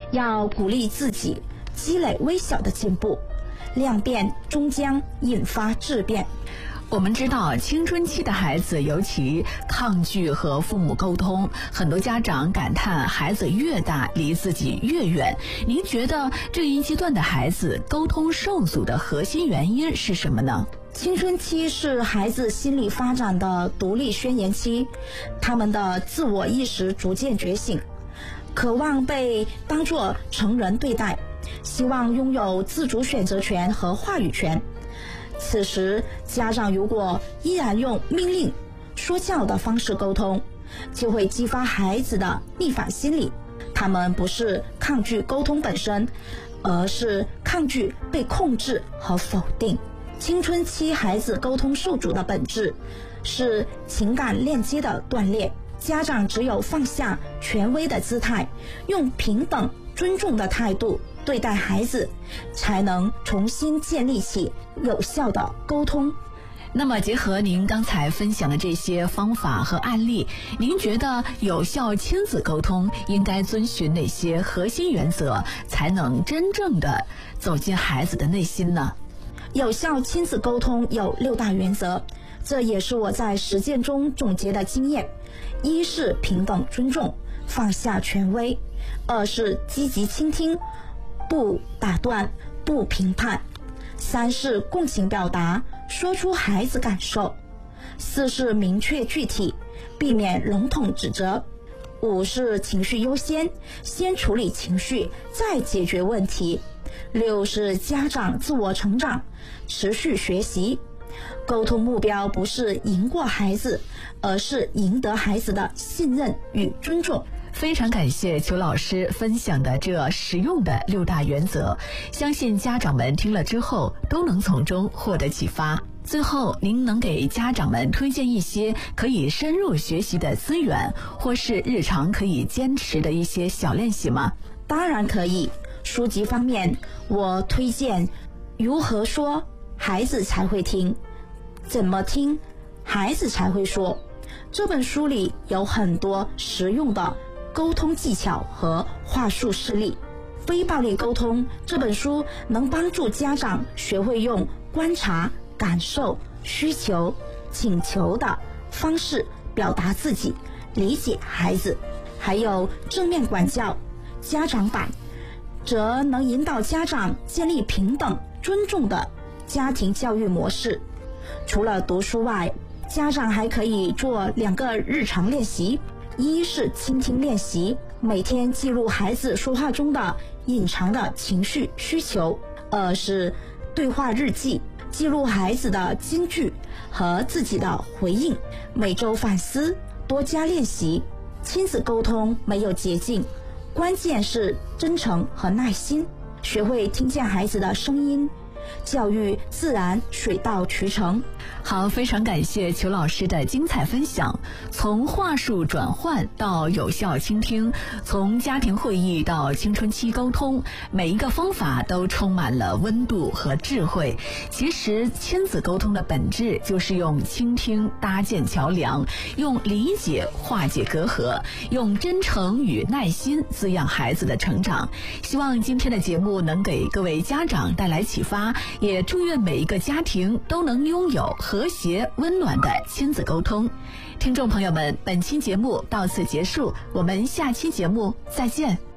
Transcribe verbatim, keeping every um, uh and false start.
要鼓励自己积累微小的进步，量变终将引发质变。 我们知道青春期的孩子尤其抗拒和父母沟通，很多家长感叹孩子越大离自己越远。您觉得这一阶段的孩子沟通受阻的核心原因是什么呢？ 青春期是孩子心理发展的独立宣言期，他们的自我意识逐渐觉醒，渴望被当作成人对待，希望拥有自主选择权和话语权。此时家长如果依然用命令说教的方式沟通，就会激发孩子的逆反心理。他们不是抗拒沟通本身，而是抗拒被控制和否定。青春期孩子沟通受阻的本质是情感链接的断裂，家长只有放下权威的姿态，用平等尊重的态度对待孩子，才能重新建立起有效的沟通。 那么结合您刚才分享的这些方法和案例，您觉得有效亲子沟通应该遵循哪些核心原则，才能真正的走进孩子的内心呢？ 有效亲子沟通有六大原则，这也是我在实践中总结的经验。一是平等尊重，放下权威；二是积极倾听，不打断，不评判；三是共情表达，说出孩子感受；四是明确具体，避免笼统指责；五是情绪优先，先处理情绪，再解决问题；六是家长自我成长，持续学习。沟通目标不是赢过孩子，而是赢得孩子的信任与尊重。 非常感谢裘老师分享的这实用的六大原则，相信家长们听了之后都能从中获得启发。最后，您能给家长们推荐一些可以深入学习的资源，或是日常可以坚持的一些小练习吗？ 当然可以。书籍方面，我推荐《如何说孩子才会听，怎么听孩子才会说》。这本书里有很多实用的沟通技巧和话术事例。非暴力沟通这本书能帮助家长学会用观察、感受、需求、请求的方式表达自己，理解孩子。还有正面管教家长版，则能引导家长建立平等尊重的家庭教育模式。除了读书外，家长还可以做两个日常练习。一是倾听练习，每天记录孩子说话中的隐藏的情绪需求；二是对话日记，记录孩子的金句和自己的回应，每周反思，多加练习。亲子沟通没有捷径，关键是真诚和耐心，学会听见孩子的声音，教育自然水到渠成。 好，非常感谢裘老师的精彩分享。从话术转换到有效倾听，从家庭会议到青春期沟通，每一个方法都充满了温度和智慧。其实亲子沟通的本质就是用倾听搭建桥梁，用理解化解隔阂，用真诚与耐心滋养孩子的成长。希望今天的节目能给各位家长带来启发，也祝愿每一个家庭都能拥有和谐温暖的亲子沟通。听众朋友们，本期节目到此结束，我们下期节目再见。